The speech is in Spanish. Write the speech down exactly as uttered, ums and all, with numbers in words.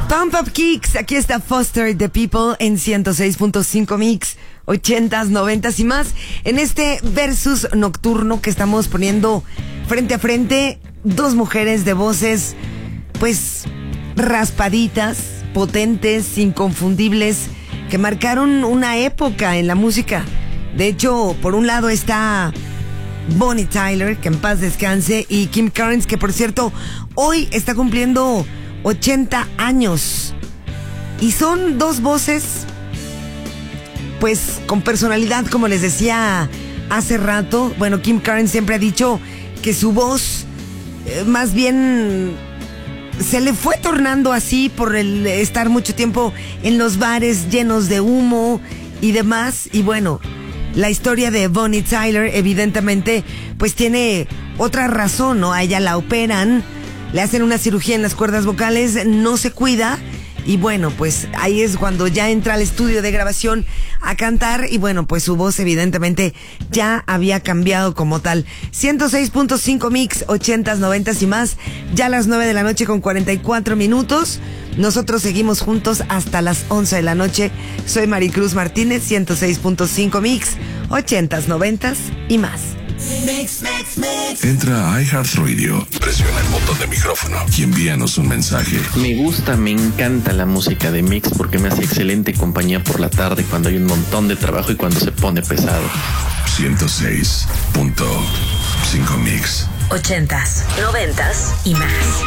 Pump Up Kicks, aquí está Foster the People en ciento seis punto cinco Mix, ochentas, noventas y más. En este versus nocturno que estamos poniendo frente a frente, dos mujeres de voces, pues, raspaditas, potentes, inconfundibles, que marcaron una época en la música. De hecho, por un lado está Bonnie Tyler, que en paz descanse, y Kim Carnes, que por cierto, hoy está cumpliendo ochenta años. Y son dos voces, pues, con personalidad, como les decía hace rato. Bueno, Kim Carnes siempre ha dicho que su voz, eh, más bien, se le fue tornando así por el estar mucho tiempo en los bares llenos de humo y demás. Y bueno, la historia de Bonnie Tyler, evidentemente, pues tiene otra razón, ¿no? A ella la operan, le hacen una cirugía en las cuerdas vocales, no se cuida, y bueno, pues ahí es cuando ya entra al estudio de grabación a cantar, y bueno, pues su voz evidentemente ya había cambiado como tal. ciento seis punto cinco Mix, ochentas, noventas y más, ya a las nueve de la noche con cuarenta y cuatro minutos. Nosotros seguimos juntos hasta las once de la noche. Soy Maricruz Martínez, ciento seis punto cinco Mix, ochentas, noventas y más. Mix, mix, mix. Entra a iHeartRadio, presiona el botón de micrófono y envíanos un mensaje. Me gusta, me encanta la música de Mix porque me hace excelente compañía por la tarde cuando hay un montón de trabajo y cuando se pone pesado. ciento seis punto cinco Mix. Ochentas, noventas y más.